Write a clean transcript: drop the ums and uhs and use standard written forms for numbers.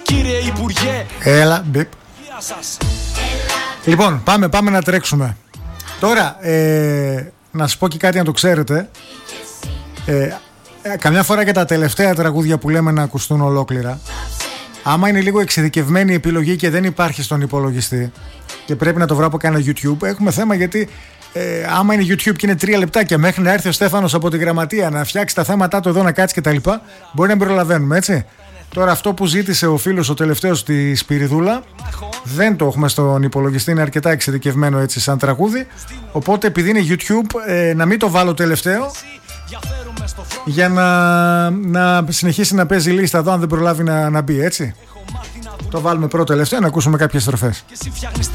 Κύριε Υπουργέ. Έλα, μπιπ. Λοιπόν, πάμε να τρέξουμε. Τώρα, να σας πω και κάτι να το ξέρετε. Καμιά φορά και τα τελευταία τραγούδια που λέμε να ακουστούν ολόκληρα, άμα είναι λίγο εξειδικευμένη η επιλογή και δεν υπάρχει στον υπολογιστή και πρέπει να το βρω από κάνα YouTube, έχουμε θέμα, γιατί άμα είναι YouTube και είναι 3 λεπτάκια μέχρι να έρθει ο Στέφανος από τη γραμματεία να φτιάξει τα θέματα του εδώ, να κάτσει κτλ., μπορεί να μην προλαβαίνουμε, έτσι. Τώρα αυτό που ζήτησε ο φίλος ο τελευταίος, τη Σπυριδούλα, δεν το έχουμε στον υπολογιστή, είναι αρκετά εξειδικευμένο έτσι σαν τραγούδι, οπότε επειδή είναι YouTube, να μην το βάλω τελευταίο για να συνεχίσει να παίζει λίστα εδώ, αν δεν προλάβει να μπει, έτσι. Το βάλουμε πρώτο τελευταίο, να ακούσουμε κάποιες στροφές.